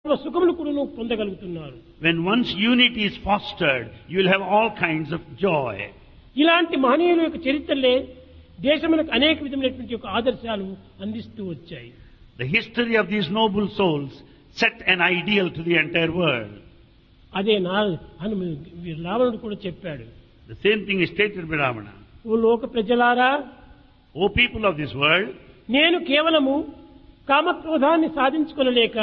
సుఖములు కూడా పొందగలుగుతున్నారు. When once unity is fostered, you will have all kinds of joy. ఇలాంటి మహనీయుల యొక్క చరిత్రలే దేశములకు అనేక విధమైనటువంటి యొక్క ఆదర్శాలు అందిస్తూ వచ్చాయి. The history of these noble souls set an ideal to the entire world. అదే రావణుడు కూడా చెప్పాడు. The same thing is stated by Ravana. ఓ లోక ప్రజలారా, O people of this world, నేను కేవలము కామక్రోధాన్ని సాధించుకొనలేక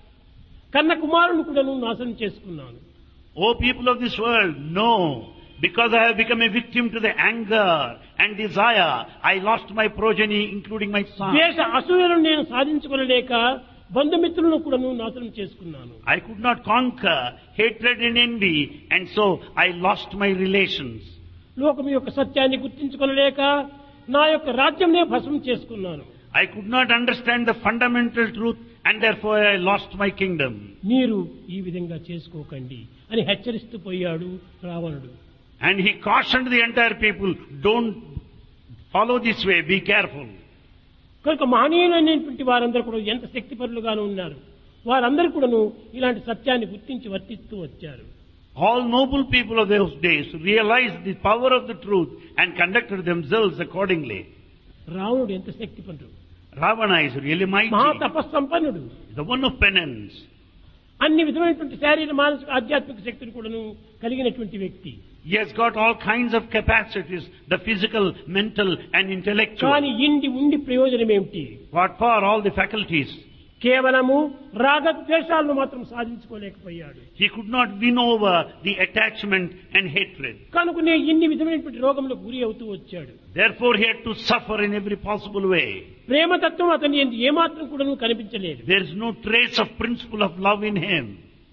కన్న కుమారుని కూడా నాశనం చేసుకున్నాను. O people of this world, no, because I have become a victim to the anger and desire, I lost my progeny, including my son. ద్వేష అసూయలను నేను సాధించుకొనలేక బంధుమిత్రులను కూడా నాశనం చేసుకున్నాను. I could not conquer hatred and envy, and so I lost my relations. లోకం యొక్క సత్యాన్ని గుర్తించుకొనలేక నా యొక్క రాజ్యంనే భస్మం చేసుకున్నాను. I could not understand the fundamental truth, and therefore I lost my kingdom. మీరు ఈ విధంగా చేసుకోకండి అని హెచ్చరిస్తూ పోయాడు రావణుడు. And he cautioned the entire people, don't follow this way, be careful. కనుక మహనీయులైనటువంటి వారందరూ కూడా ఎంత శక్తిపరులుగాను ఉన్నారు. వారందరూ కూడాను ఇలాంటి సత్యాన్ని గుర్తించి వర్తిస్తూ వచ్చారు. All noble people of those days realized the power of the truth and conducted themselves accordingly. రావణుడు ఎంత శక్తిపరుడు, Ravana is really mighty, మహా తపస్సంపన్నుడు, the one of penance. అన్ని విధమైనటువంటి శారీరక మానసిక ఆధ్యాత్మిక శక్తిని కూడాను కలిగినటువంటి వ్యక్తి. He has got all kinds of capacities, the physical, mental and intellectual. కానీ ఉండి ప్రయోజనం ఏమిటి? What for all the faculties? కేవలము రాగద్వేషాలను మాత్రం సాధించుకోలేకపోయాడు. He could not win over the attachment and hatred. కనుకనే ఇన్ని విధమైనటువంటి రోగములకు గురి అవుతూ వచ్చాడు. Therefore he had to suffer in every possible way. ప్రేమతత్వం అతని యందు ఏమాత్రం కూడా కనిపించలేదు. There is no trace of principle of love in him.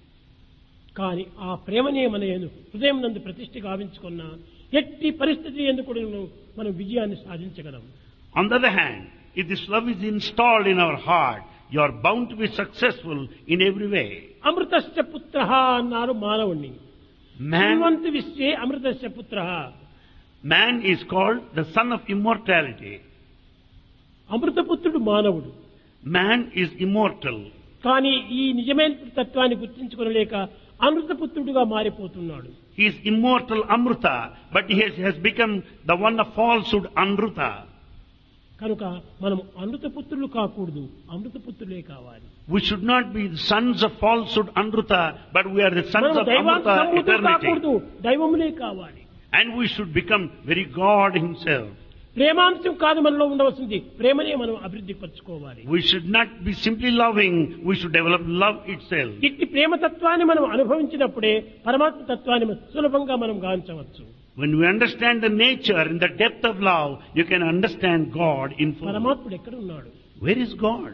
కానీ ఆ ప్రేమనే మన హృదయం నందు ప్రతిష్ఠ గావించుకున్న ఎట్టి పరిస్థితి యందు కూడా మనం విజయాన్ని సాధించగలం. On the other hand, if this love is installed in our heart, you are bound to be successful in every way. అమృతస్య పుత్రః అన్నారు మానవుణ్ణి. Man, విశ్వే అమృతస్య పుత్రః. man is called the son of immortality. అమృతపుత్రుడు మానవుడు. Man is immortal. కానీ ఈ నిజమైన తత్వాన్ని గుర్తించుకోలేక అమృతపుత్రుడుగా మారిపోతున్నాడు. He is immortal Amruta, but he has become the one of falsehood Anruta. కనుక మనం అమృతపుత్రులు కాకూడదు, అమృతపుత్రులే కావాలి. We should not be the sons of falsehood Anruta, but we are the sons of Amruta eternity. దైవములే కావాలి. And we should become very God himself. ప్రేమాంశం కాదు మనలో ఉండవలసింది, ప్రేమనే మనం అభివృద్ధి పరచుకోవాలి. We should not be simply loving, we should develop love itself. ఇట్టి ప్రేమతత్వాన్ని మనం అనుభవించినప్పుడే పరమాత్మ తత్వాన్ని సులభంగా మనం గాంచవచ్చు. When we understand the nature and the depth of love, you can understand God in full. పరమాత్ముడు ఎక్కడ ఉన్నాడు? Where is God?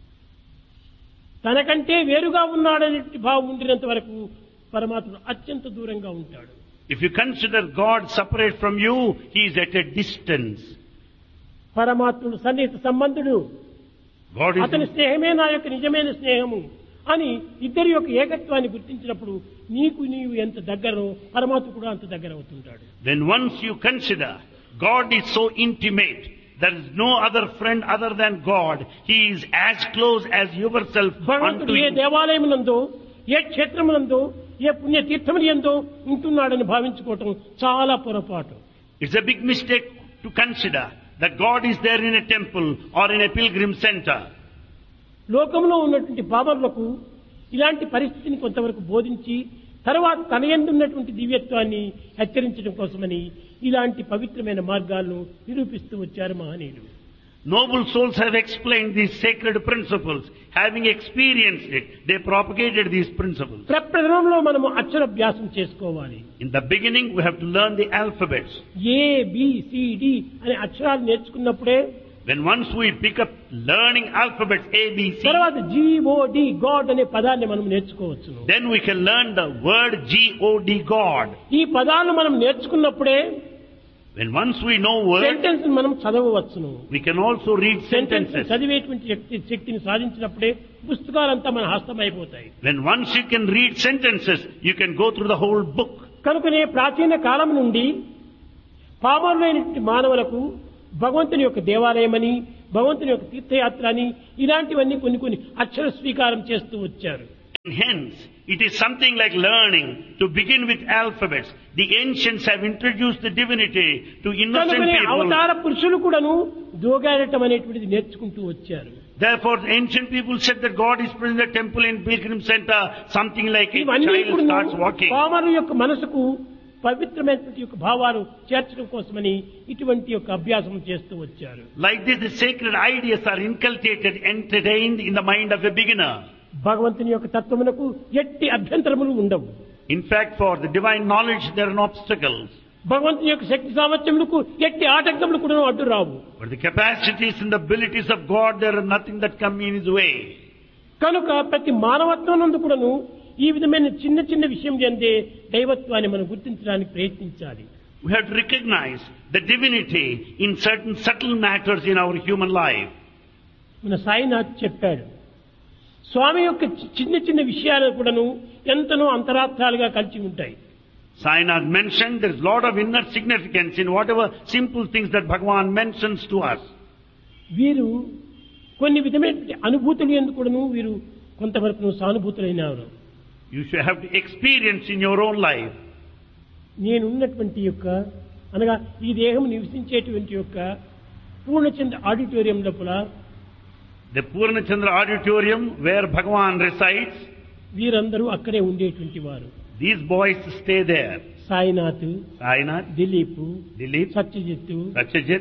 తనకంటే వేరుగా ఉన్నాడనే భావం ఉండినంత వరకు పరమాత్ముడు అత్యంత దూరంగా ఉంటాడు. If you consider God separate from you, he is at a distance. పరమాత్ముడు సన్నిహిత సంబంధుడు. God is అతని స్నేహమే నా యొక్క నిజమైన స్నేహము అని ఇద్దరి యొక్క ఏకత్వాన్ని గుర్తించినప్పుడు నీవు ఎంత దగ్గరో పరమాత్మ కూడా అంత దగ్గర అవుతుంటాడు. When once you consider God is so intimate, there is no other friend other than God. He is as close as yourself భగవంతుడు unto ఏ you. దేవాలయమునందో, ఏ క్షేత్రమునందో, ఏ పుణ్య తీర్థములందో ఉంటున్నాడని భావించుకోవటం చాలా పొరపాటు. It's a big mistake to consider that God is there in a temple or in a pilgrim center. లోకంలో ఉన్నటువంటి బాబర్లకు ఇలాంటి పరిస్థితిని కొంతవరకు బోధించి తర్వాత తన యందు ఉన్నటువంటి దివ్యత్వాన్ని హెచ్చరించడం కోసమని ఇలాంటి పవిత్రమైన మార్గాలను నిరూపిస్తూ వచ్చారు మహనీయులు. Noble souls have explained these sacred principles. Having experienced it, they propagated these principles. ప్రప్రథమంలో మనము అక్షరాభ్యాసం చేసుకోవాలి. In the beginning, we have to learn the alphabets. ABCD అనే అక్షరాలు నేర్చుకున్నప్పుడే When once we pick up learning alphabets A, B, C, తర్వాత GOD God అనే పదాన్ని మనం నేర్చుకోవచ్చు. then we can learn the word G-O-D, God. ఈ పదాలను మనం నేర్చుకున్నప్పుడే When once we know words, sentence మనం చదవవచ్చును. we can also read sentences. చదివేటువంటి శక్తిని సాధించినప్పుడే పుస్తకాలంతా మన హస్తమైపోతాయి. When once you can read sentences, you can go through the whole book. కనుకనే ప్రాచీన కాలం నుండి పామరులైనటువంటి మానవులకు భగవంతుని యొక్క దేవాలయమని, భగవంతుని యొక్క తీర్థయాత్ర అని ఇలాంటివన్నీ కొన్ని అక్షర స్వీకారం చేస్తూ వచ్చారు. Hence, it is something like learning to begin with alphabets. The ancients have introduced the divinity to innocent కనుకనే people. అవతార పురుషులు కూడాను దోగాడటం అనేటువంటిది నేర్చుకుంటూ వచ్చారు. Therefore, the ancient people said that God is present in the temple in Pilgrim Center, something like a ఇవన్నీ child కూడాను starts walking. పామరుల యొక్క మనసుకు పవిత్రమైనటువంటి యొక్క భావాలు చేర్చడం కోసమని ఇటువంటి యొక్క అభ్యాసం చేస్తూ వచ్చారు. Like this, the sacred ideas are inculcated, entertained in the mind of a beginner. భగవంతుని యొక్క తత్వమునకు ఎట్టి అభ్యంతరములు ఉండవు. In fact, for the divine knowledge, there are no obstacles. భగవంతుని యొక్క శక్తి సామర్థ్యములకు ఎట్టి ఆటంకములు కూడా అడ్డు రావు. But the capacities and the abilities of God, there are nothing that come in His way. కనుక ప్రతి మానవత్వం నందు కూడాను ఈ విధమైన చిన్న చిన్న విషయం చెందే దైవత్వాన్ని మనం గుర్తించడానికి ప్రయత్నించాలి. We have to recognize the divinity in certain subtle matters in our human life. మన సాయినాథ్ చెప్పాడు, స్వామి యొక్క చిన్న చిన్న విషయాలు కూడాను ఎంతనో అంతరార్థాలుగా కలిసి ఉంటాయి. Sainath mentioned there is a lot of inner significance in whatever simple things that Bhagavan mentions to us. వీరు కొన్ని విధమైన అనుభూతులు ఎందుకు కూడాను వీరు కొంతవరకు సానుభూతులైనారు. You should have to experience in your own life. నేనున్నటువంటి యొక్క అనగా ఈ దేహం నివసించేటువంటి యొక్క పూర్ణచంద్ర ఆడిటోరియం లోపల The Purnachandra auditorium where Bhagavan resides, వీరందరూ అక్కడే ఉండేటువంటి వారు. these boys stay there. Sainath, Sainath, Dilip, Dilip, Satyajit, Satyajit,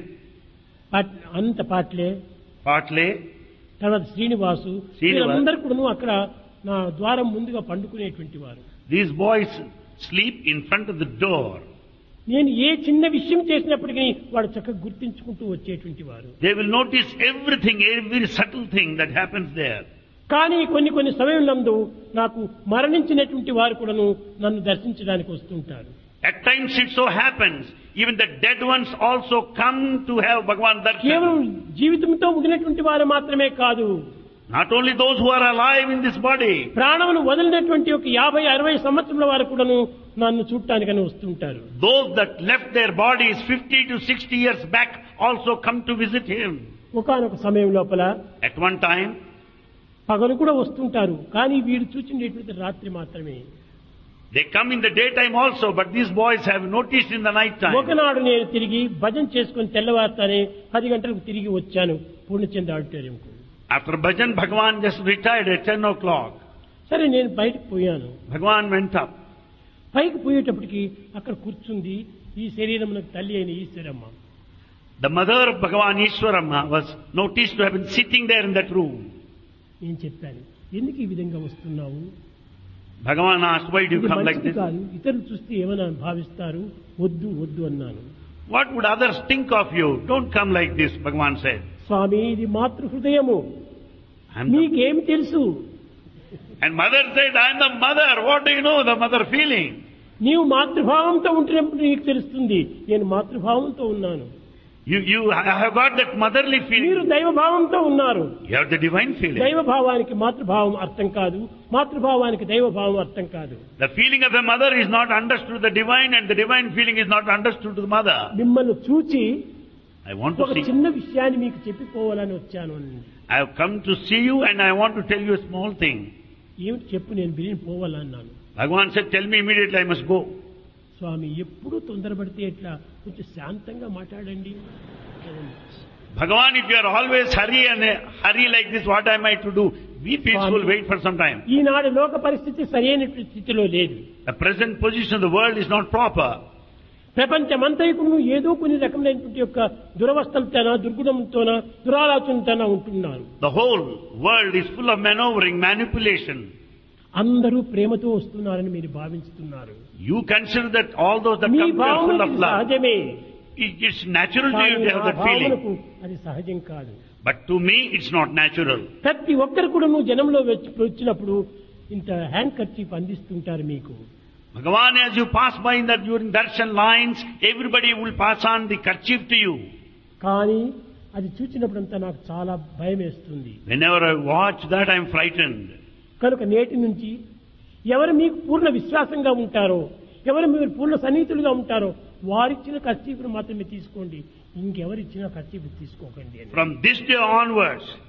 Anantha పాట్లే, Patle, తర్వాత శ్రీనివాసు, శ్రీనివాస్. వీరందరూ కూడా అక్కడ నా ద్వారం ముందుగా పండుకునేటువంటి వారు. these boys sleep in front of the door. నేను ఏ చిన్న విషయం చేసినప్పటికీ వాడు చక్కగా గుర్తించుకుంటూ వచ్చేటువంటి వారు. They will notice everything, every subtle thing that happens there. కానీ కొన్ని సమయంలో నాకు మరణించినటువంటి వారు కూడాను నన్ను దర్శించడానికి వస్తుంటారు. At times it so happens, even the dead ones also come to have Bhagavan కేవలం darshan. జీవితంతో ఉండినటువంటి వారు మాత్రమే కాదు, Not only those who are alive in this body, ప్రాణమును వదిలినటువంటి ఒక 50-60 సంవత్సరాల వారు కూడాను నన్ను చూడటానికని వస్తుంటారు. those that left their bodies 50 to 60 years back also come to visit him. ఒకానొక సమయం లోపల At one time, పగలు కూడా వస్తుంటారు, కానీ వీడు చూచినటువంటి రాత్రి మాత్రమే. they come in the daytime also, but these boys have noticed in the night time. ఒకనాడు నేను తిరిగి భజన చేసుకుని తెల్లవారుతానే 10 గంటలకు తిరిగి వచ్చాను Purnachandra ఆడిటోరియంకు. After bhajan, Bhagavan just retired at 10 o'clock. సరే నేను బయటకు పోయాను. Bhagavan went up. పైకి పోయేటప్పటికి అక్కడ కూర్చుంది ఈ శరీరమునకు తల్లి అయిన Eshwaramma. The mother of Bhagavan Ishwaramma was noticed to have been sitting there in that room. నేను చెప్పాను, ఎందుకు ఈ విధంగా వస్తున్నావు? Bhagavan asked, why do you ఇది come like మంచిది this? కాదు, ఇతరులు చూస్తే ఏమైనా భావిస్తారు, వద్దు అన్నాను. What would others think of you? Don't come like this, Bhagavan said. స్వామి, ఇది మాతృ హృదయము, And, the- నీకేమి తెలుసు? and mother said, I am the mother. What do you know, the mother feeling? నీవు మాతృభావంతో ఉంటున్నప్పుడు నీకు తెలుస్తుంది, నేను మాతృభావంతో ఉన్నాను. You have got that motherly మీరు feeling. దైవభావంతో ఉన్నారు. You have the divine feeling. దైవభావానికి మాతృభావం అర్థం కాదు, మాతృభావానికి దైవభావం అర్థం కాదు. The feeling of a mother is not understood to the divine, and the divine feeling is not understood to the mother. మిమ్మల్ని చూచి I want ఒక to see. చిన్న విషయాన్ని మీకు చెప్పిపోవాలని వచ్చాను అన్నది. I have come to see you, and I want to tell you a small thing. ఏమిటి చెప్పు, నేను బిరిని పోవాలన్నాను. Bhagavan said, tell me immediately, I must go. స్వామి, ఎప్పుడూ తొందరపడితే ఎట్లా, కొంచెం శాంతంగా మాట్లాడండి. Bhagavan, if you are always hurry like this, what am I to do? Be peaceful, wait for some time. ఈనాడు లోక పరిస్థితి సరైనటువంటి స్థితిలో లేదు. The present position of the world is not proper. ప్రపంచమంతైకును ఏదో కొన్ని రకమైనటువంటి యొక్క దురవస్థలతోనా, దుర్గుణంతోనా, దురాలోచనతోనా ఉంటున్నారు. The whole world is full of maneuvering, manipulation. అందరూ ప్రేమతో వస్తున్నారని మీరు భావిస్తున్నారు. You consider that all those that me come here are full భావనకు of love. సహజమే, It's natural to కానీ you to have నా that feeling. భావనకు అది సహజం కాదు. But to me, it's not natural. ప్రతి ఒక్కరు కూడా నువ్వు జనంలో వచ్చినప్పుడు ఇంత హ్యాండ్ కర్చీఫ్ అందిస్తుంటారు మీకు. Bhagavan, as you pass by in that during darshan lines, everybody will pass on the kerchief to you. కానీ అది చూసినప్పుడంతా నాకు చాలా భయం వేస్తుంది. Whenever I watch that, I am frightened. కనుక నేటి నుంచి ఎవరు మీకు పూర్ణ విశ్వాసంగా ఉంటారో, ఎవరు మీరు పూర్ణ సన్నిహితులుగా ఉంటారో వారిచ్చిన కర్చీఫ్ను మాత్రమే తీసుకోండి, ఇంకెవరిచ్చిన కర్చీఫ్ తీసుకోకండి అని. From this day onwards,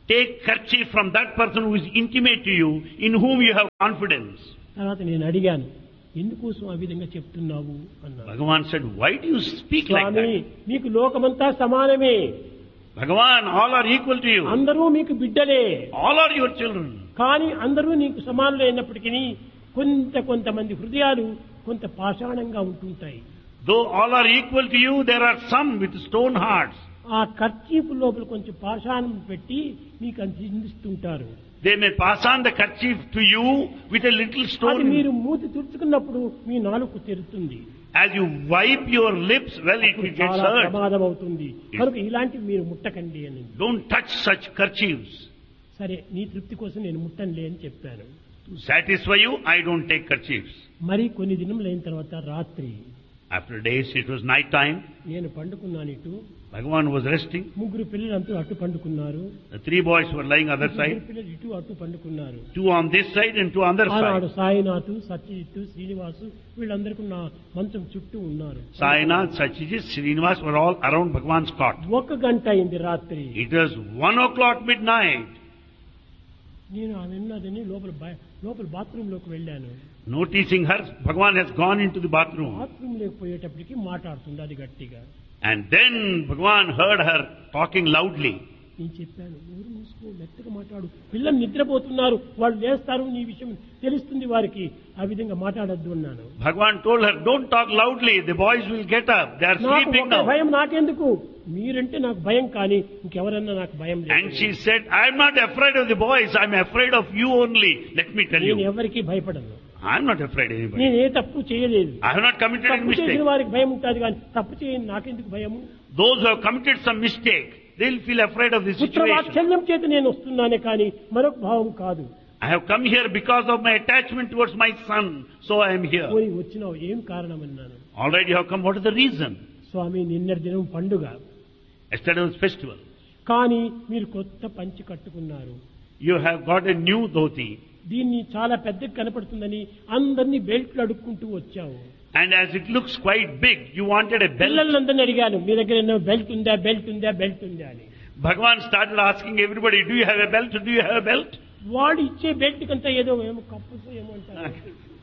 Take kerchief from that person who is intimate to you, in whom you have confidence. తర్వాత నేను అడిగాను, ఎందుకోసం ఆ విధంగా చెప్తున్నావు అన్నా. Bhagavan said, why do you speak like Swamy, that? మీకు లోకమంతా సమానమే, Bhagavan, all are equal to you. అందరూ మీకు బిడ్డలే, All are your children. కానీ అందరూ నీకు సమానులు అయినప్పటికీ కొంతమంది హృదయాలు కొంత పాషాణంగా ఉంటుంటాయి. Though all are equal to you, there are some with stone hearts. ఆ కర్చీపు లోపల కొంచెం పాషాణం పెట్టి మీకు అందిస్తుంటారు. They may pass on the kerchief to you with a little అది stone. మీరు మూతి తుడుచుకున్నప్పుడు మీ నాలుక తెరుతుంది, As you wipe your lips, well, it అప్పుడు gets చాలా hurt. ప్రమాదం అవుతుంది. కనుక ఇలాంటివి మీరు ముట్టకండి అని. Don't touch such kerchiefs. సరే, నీ తృప్తి కోసం నేను ముట్టనులే అని చెప్పాను. To satisfy you, I don't take kerchiefs. మరి కొన్ని దినములైన తర్వాత రాత్రి After days, it was night time. నేను పండుకున్నాను. ఇటు Bhagavan was resting. ముగ్గురు పిల్లలంతా అటు పండుకున్నారు, The three boys were lying other ముగ్గురు side. పిల్లలు ఇటు అటు పండుకున్నారు. Two on this side and two on other ఆనాడు side. సాయినాథ్, సత్యజిత్, శ్రీనివాసు వీళ్ళందరికీ నా మంచం చుట్టూ ఉన్నారు. Sainath, Satyajit, Srinivas were all around Bhagavan's cot. 1 గంట అయింది రాత్రి. It was 1 o'clock midnight. నేను ఆమె ఉన్నదని లోపల బాత్రూమ్ లోకి వెళ్ళాను. Noticing her, Bhagavan has gone into the bathroom. Bathroom లోకి పోయేటప్పటికి మాట్లాడుతుంది అది గట్టిగా. And then Bhagavan heard her talking loudly. నేను చెప్పాను, ఊరు మూసుకో, మెత్తగా మాట్లాడు, పిల్లలు నిద్రపోతున్నారు, వాళ్ళు లేస్తారు, నీ విషయం తెలుస్తుంది వారికి, ఆ విధంగా మాట్లాడొద్దు అన్నాను. Bhagavan told her, don't talk loudly, the boys will get up, they are నాకు sleeping ఒక now. భయం నాకెందుకు, మీరంటే నాకు భయం, కానీ ఇంకెవరన్నా నాకు భయం లేదు. And she said, I am not afraid of the boys, I am afraid of you only. Let me tell నేను you, ఎవరికి భయపడను, I am not afraid of anybody. నేను ఏ తప్పు చేయలేదు. I have not committed any తప్పు చేసిన mistake. వారికి భయం ఉంటుంది, కానీ తప్పు చేయని నాకెందుకు భయము. Those who have committed some mistake, they will feel afraid of this situation. పుత్రవాత్సల్యం చేత నేను వస్తున్నానే కానీ మరొక భావం కాదు. I have come here because of my attachment towards my son, so I am here. పోయి వచ్చినావు, ఏం కారణం అన్నాను. Already you have come, what is the reason? స్వామి, నిన్నటి దినం పండుగ, Yesterday was festival. కానీ మీరు కొత్త పంచి కట్టుకున్నారు, You have got a new dhoti. దీన్ని చాలా పెద్దగా కనపడుతుందని అందరినీ బెల్ట్లు అడుక్కుంటూ వచ్చావు. And as it looks quite big, you wanted a belt. పిల్లలందరినీ అడిగాను, మీ దగ్గర ఏమో బెల్ట్ ఉందా, బెల్ట్ ఉందా, బెల్ట్ ఉందా అని. Bhagavan started asking everybody, do you have a belt? Do you have a belt? వాడు ఇచ్చే బెల్ట్ కంతా ఏదో కప్పుతో ఏమో అంటారు,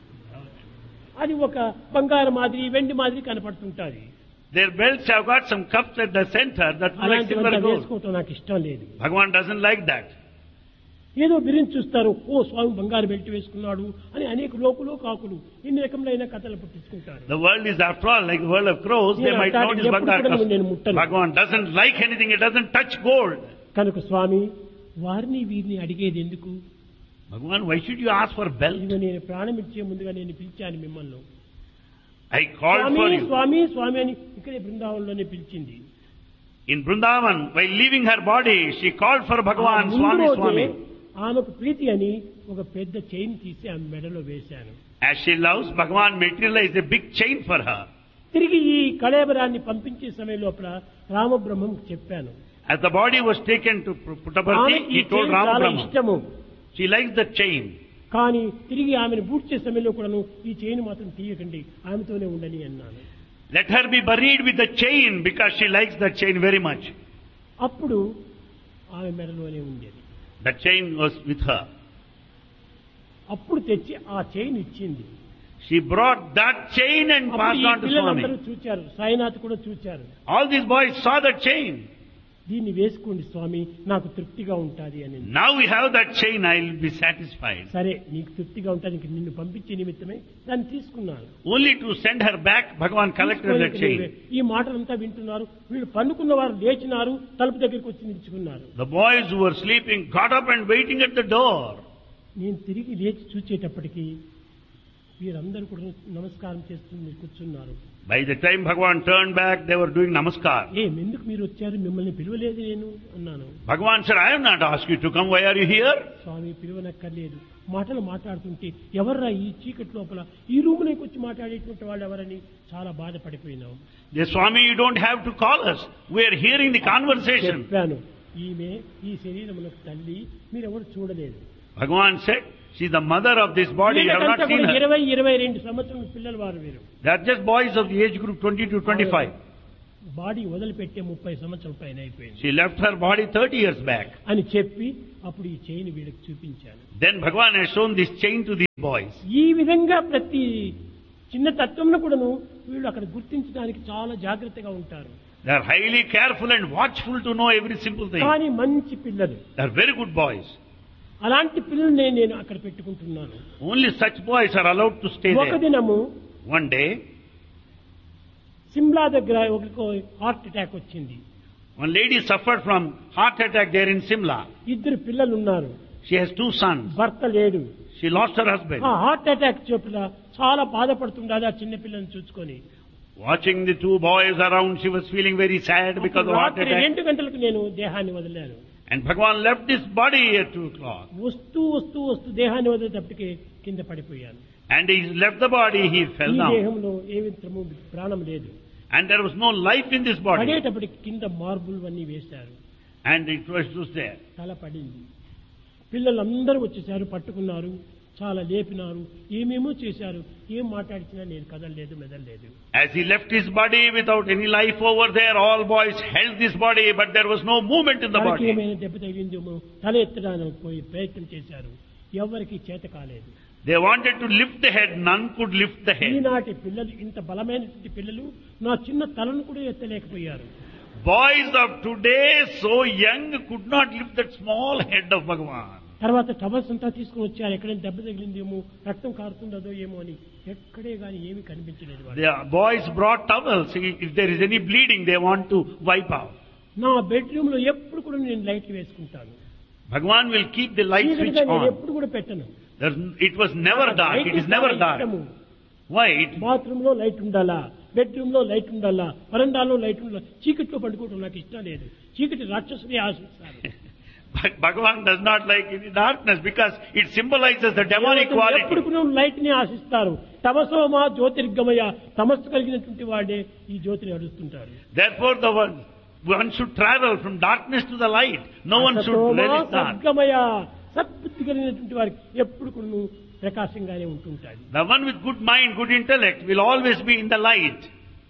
అది ఒక బంగారు మాదిరి, వెండి మాదిరి కనపడుతుంటాది. Their belts have got some cups at the center that look like silver అలాంటివంతా gold. వేసుకోవటం నాకు ఇష్టం లేదు. Bhagavan doesn't like that. ఏదో బిరించి చూస్తారు, ఓ స్వామి బంగారు బెల్ట్ వేసుకున్నాడు అని అనేక లోకులు కాకులు ఇన్ని రకములైన కథలు పుట్టించుకుంటారు. The world is after all like the world of crows. They నేను might అట్లాంటివి notice ఎప్పుడు కూడా నేను Bhagavan. ముట్టను. Bhagavan doesn't like anything. It doesn't touch gold. కనుక స్వామి, వారిని వీరిని అడిగేది ఎందుకు? Bhagavan, why should you ask for belt? ఇదిగో నేను ప్రాణం ఇచ్చే ముందుగా నేను పిలిచాను మిమ్మల్ని. I called Swamy for you. స్వామి స్వామి అని ఇక్కడే బృందావనంలోనే పిలిచింది. In Vrindavan, while leaving her body, she called for ఆ Bhagavan, ముందు Swami, రోజే Swami. ఆమెకు ప్రీతి అని ఒక పెద్ద చైన్ తీసి ఆమె మెడలో వేశాను. As she loves, Bhagavan materialized a big chain for her. తిరిగి ఈ కళేబరాన్ని పంపించే సమయం లోపల రామబ్రహ్మం చెప్పాను. As the body was taken to Puttaparthi, ఆమెకి ఈ he told చైన్ చాలా Ramabrahma. ఇష్టము, She likes the chain. కానీ తిరిగి ఆమెను బూట్ చేసే సమయంలో కూడాను ఈ చైన్ మాత్రం తీయకండి, ఆమెతోనే ఉండని అన్నాను. Let her be buried with the chain because she likes that chain very much. అప్పుడు ఆమె మెడలోనే ఉండేది. That chain was with her. అప్పుడు తెచ్చి ఆ చైన్ ఇచ్చింది. She brought that chain and అప్పుడు passed ఈ on to పిల్లలందరూ Swami. చూచారు, సాయినాథ్ కూడా చూచారు. All these boys saw that chain. దీన్ని వేసుకోండి స్వామి, నాకు తృప్తిగా ఉంటుంది అని. Now we have that chain, I will be satisfied. సరే, నీకు తృప్తిగా ఉంటుంది, నిన్ను పంపించే నిమిత్తమే దాన్ని తీసుకున్నాను. Only to send her back, Bhagavan collected that chain. ఈ మాటలంతా వింటున్నారు, వీళ్ళు పండుకున్న వారు లేచినారు, తలుపు దగ్గరికి వచ్చి నిల్చుకున్నారు. The boys who were sleeping got up and waiting at the door. నేను తిరిగి లేచి చూచేటప్పటికి వీరందరూ కూడా నమస్కారం చేస్తూ కూర్చున్నారు. By the time Bhagavan turned back, they were doing namaskar. ఎందుకు మీరు వచ్చారు, మిమ్మల్ని పిలవలేదు నేను అన్నాను. Bhagavan said, I have not asked you to come, why are you here? స్వామి, పిలువనక్కర్లేదు, మాటలు మాట్లాడుతుంటే ఎవర్రా ఈ చీకటి లోపల ఈ రూములోకి వచ్చి మాట్లాడేటువంటి వాళ్ళు ఎవరని చాలా బాధపడిపోయినాం. Yes, Swami, you don't have to call us. We are hearing the conversation. చెప్పాను, ఈమె ఈ శరీరములకు తల్లి, మీరెవరు చూడలేదు. Bhagavan said, she is the mother of this body, you have not seen her. 20-22 సంవత్సరం పిల్లలు వారు వీరు. They are just boys of the age group 20 to 25. Body వదిలిపెట్టే 30 సంవత్సరాల పైన అయిపోయింది She left her body 30 years back. అని చెప్పి అప్పుడు ఈ చైన్ వీళ్ళకి చూపించాను. Then Bhagavan has shown this chain to these boys. ఈ విధంగా ప్రతి చిన్న తత్వంలో కూడాను వీళ్ళు అక్కడ గుర్తించడానికి చాలా జాగ్రత్తగా ఉంటారు. They are highly careful and watchful to know every simple thing. కానీ మంచి పిల్లలు, They are very good boys. అలాంటి పిల్లల్ని నేను అక్కడ పెట్టుకుంటున్నాను. Only such boys are allowed to stay ఒక there. దినము One day, సిమ్లా దగ్గర ఒక హార్ట్ అటాక్ వచ్చింది. one lady suffered from heart attack there in Simla. ఇద్దరు పిల్లలు ఉన్నారు. She has 2 sons. భర్త లేడు. She lost her husband. ఆ హార్ట్ అటాక్ చోట్ల చాలా బాధపడుతుండేది ఆ చిన్న పిల్లల్ని చూసుకొని. Watching the 2 boys around, she was feeling very sad because of heart రాత్రి attack. 2 గంటలకు నేను దేహాన్ని వదిలాను. And Bhagavan left this body at 2 o'clock. వస్తూ దేహాన్ని వదిలేటప్పటికి కింద పడిపోయాను. And he left the body, he fell ఈ down. దేహంలో ఏ విధము ప్రాణం లేదు. And there was no life in this body. పడేటప్పటికి కింద మార్బుల్ అన్నీ వేశారు. And it was there. తల పడింది. పిల్లలందరూ వచ్చేసారు, పట్టుకున్నారు, చాలా లేపినారు, ఏమేమో చేశారు. ఏం మాట్లాడిచినా నేను కదలలేదు, మెదలలేదు. As he left his body without any life over there, all boys held this body, but there was no movement in the తనకి body. ఏమైనా దెబ్బ తగిలిందేమో తల ఎత్తడానికి పోయి ప్రయత్నం చేశారు. ఎవరికి చేత కాలేదు. They wanted to lift the head, none could lift the head. ఈనాటి పిల్లలు, ఇంత బలమైనటువంటి పిల్లలు నా చిన్న తలను కూడా ఎత్తలేకపోయారు. Boys of today, so young, could not lift that small head of Bhagavan. తర్వాత టవల్స్ అంతా తీసుకుని వచ్చారు. ఎక్కడైనా దెబ్బ తగిలిందేమో, రక్తం కారుతుండదో ఏమో అని. ఎక్కడే గాని ఏమీ కనిపించలేదు. The boys brought towels. If there is any bleeding, they want to wipe out. నా బెడ్రూమ్ లో ఎప్పుడు కూడా నేను లైట్ వేసుకుంటాను. Bhagavan will keep the light switch నేను on. ఎప్పుడు కూడా పెట్టను. It was never dark. It is never dark. Why? Bathroom లో లైట్ ఉండాలా, బెడ్రూమ్ లో లైట్ ఉండాలా, వరండాలో లైట్ ఉండాలా. చీకట్లో పడుకోవడం నాకు ఇష్టం లేదు. చీకటి రాక్షసుని ఆశిస్తాను. Bhagavan does not like any darkness because it symbolizes the demonic quality. ఎప్పుడు కూడా లైట్ ని ఆశిస్తారు. తమసోమా జ్యోతిర్గమయ, తమస్సు కలిగినటువంటి వాడే ఈ జ్యోతిని అడుస్తుంటారు. Therefore, one should travel from darkness to the light. No one should resist dark. సద్గమయ, సద్బుద్ధి కలిగినటువంటి వారికి ఎప్పుడు కూడా ప్రకాశంగానే ఉంటుంటాడు. The one with good mind, good intellect will always be in the light.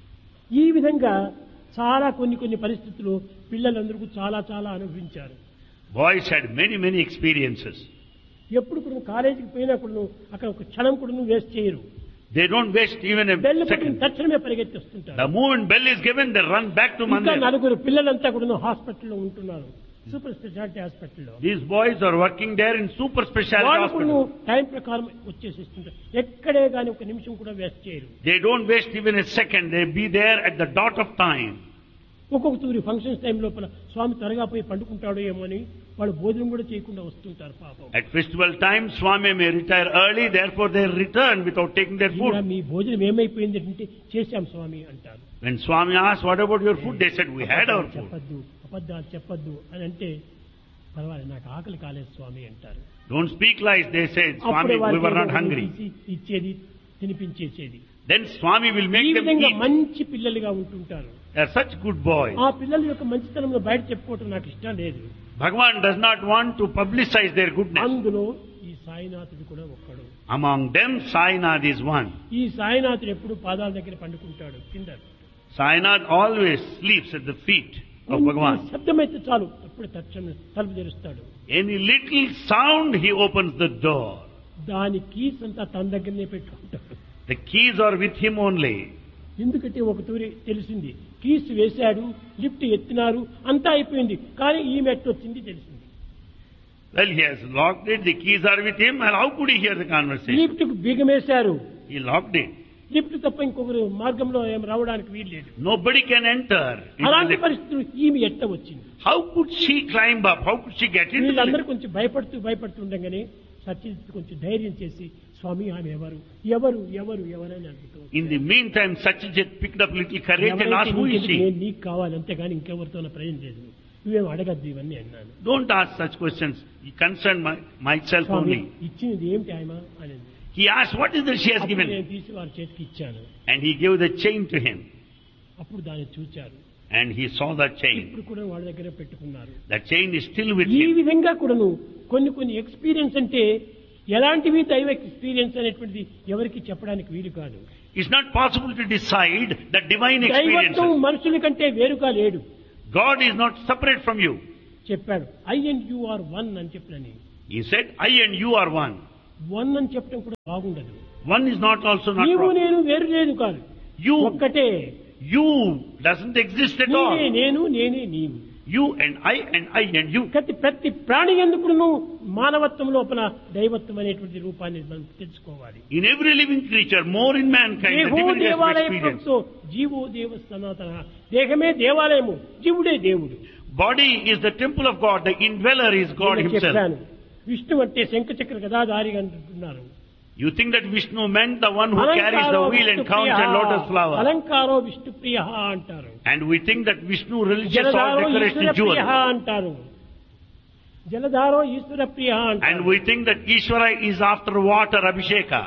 ఈ విధంగా చాలా కొన్ని పరిస్థితులు పిల్లలందరికీ చాలా అనుభవించారు. Boys had many experiences. ఎప్పుడు కూడా కాలేజీకి పోయినా కూడా అక్కడ ఒక క్షణం కూడా వేస్ట్ చేయరు. They don't waste even a bell పట్టిన second. తక్షణమే పరిగెత్తిస్తుంటారు. The moment bell is given, they run back to ఇంకా Mandir. 4 పిల్లలంతా కూడా హాస్పిటల్లో ఉంటున్నారు, సూపర్ స్పెషాలిటీ హాస్పిటల్లో. These boys are working there in super specialty వాళ్ళు కూడా hospital. టైం ప్రకారం వచ్చేసిస్తుంటారు. ఎక్కడే గాని ఒక నిమిషం కూడా వేస్ట్ చేయరు. They don't waste even a second. They be there at the dot of time. ఒక్కొక్క తూరి ఫంక్షన్స్ టైం లోపల స్వామి త్వరగా పోయి పండుకుంటాడో ఏమో అని వాళ్ళు భోజనం కూడా చేయకుండా వస్తుంటారు పాపం. At festival time, Swami may retire early, therefore they return without taking their food. మీ భోజనం ఏమైపోయింది అంటే చేశాం స్వామి అంటారు. When Swami asked, what about your food? They said, we had our food. అబద్ధాలు చెప్పద్దు అని అంటే, పర్వాలేదు నాకు ఆకలి కాలేదు స్వామి అంటారు. Don't speak lies, they said, Swami, we were not hungry. ఇచ్చేది, తినిపించేసేది. Then Swami will ఈ make them విధంగా eat. మంచి పిల్లలుగా ఉంటుంటారు. They are such good boys. ఆ పిల్లల యొక్క మంచితనంలో బయట చెప్పుకోవటం నాకు ఇష్టం లేదు. Bhagavan does not want to publicize their goodness. అందులో ఈ సాయినాథుడు కూడా ఒక్కడు. Among them, Sainath is one. ఈ సాయినాథుడు ఎప్పుడు పాదాల దగ్గర పండుకుంటాడు కింద. Sainath always sleeps at the feet of Bhagavan. శబ్దమైతే చాలు అప్పుడు తక్షణం తలుపు తెరుస్తాడు. Any little sound, he opens the door. దాని కీస్ అంతా తన దగ్గరనే పెట్టుకుంటాడు. The keys are with him only. ఎందుకంటే ఒక తూరి తెలిసింది, కీస్ వేశాడు, లిఫ్ట్ ఎత్తినారు, అంతా అయిపోయింది, కానీ ఈ మెట్టు వచ్చింది తెలిసింది. Well, he has locked it, the keys are with him, and how could he hear the conversation? Lift కు బిగమేశారు. He locked it. లిఫ్ట్ తప్ప ఇంకొకరు మార్గంలో ఏం రావడానికి వీలు లేదు. Nobody can enter. అలాంటి పరిస్థితులు ఈమె ఎట్ట వచ్చింది. How could she climb up? How could she get into the వీళ్ళందరూ lift? కొంచెం భయపడుతూ ఉండగానే సత్యజిత్ కొంచెం ధైర్యం చేసి, స్వామి ఆమె ఎవరు అని అడుగుతూ, In the meantime, Satyajit picked up little courage and asked, who is she? నీకు కావాలి అంతేగాని ఇంకెవరితో ప్రయోజనం లేదు, నువ్వేం అడగద్దు ఇవన్నీ అన్నాను. Don't ask such questions. He concerned myself Swamy only. ఇచ్చినది ఏమిటి ఆయమా అని He asked, what is that she has అప్పుడు given? నేను తీసి వారి చేతికి ఇచ్చాను. And he gave the chain to him. అప్పుడు దాన్ని చూచారు. And he saw that chain. ఇప్పుడు కూడా వాళ్ళ దగ్గర పెట్టుకున్నారు. That chain is still with ఈ him. విధంగా కూడాను కొన్ని ఎక్స్పీరియన్స్ అంటే ఎలాంటివి దైవ ఎక్స్పీరియన్స్ అనేటువంటిది ఎవరికి చెప్పడానికి వీలు కాదు. It's not possible to decide the divine దైవత్వం experiences. మనుషుల కంటే వేరుగా లేడు. God is not separate from you. చెప్పాడు I and you are one అని చెప్పినని. He said, I and you are one. One అని చెప్పడం కూడా బాగుండదు. One is not also not నీవు proper. నేను వేరు లేదు కాదు, You, ఒక్కటే. you doesn't exist at all. నీవే నేను, నేనే నీవు. You and I and you. ప్రతి ప్రాణి ఎందుకును మానవత్వం లోపల దైవత్వం అనేటువంటి రూపాన్ని మనం తెలుసుకోవాలి. In every living creature, more in mankind, the దేహో divinity has been దేవాలయ experienced. ప్రోక్తో జీవో దేవ సనాతన. దేహమే దేవాలయము, జీవుడే దేవుడు. Body is the temple of God, the indweller is God నేను himself. చెప్పాను విష్ణు అంటే శంఖచక్ర గదాధారి అంటున్నారు. You think that Vishnu meant the one who carries the wheel and counts a lotus flower. అలంకారో Vishnu ప్రియ అంటారు. And we think that Vishnu relishes all జలధారో decoration Eshwara jewels. ప్రియ అంటారు. జలధారో ఈశ్వర ప్రియ And అంటారు. we think that Ishvara is after water, Abhisheka.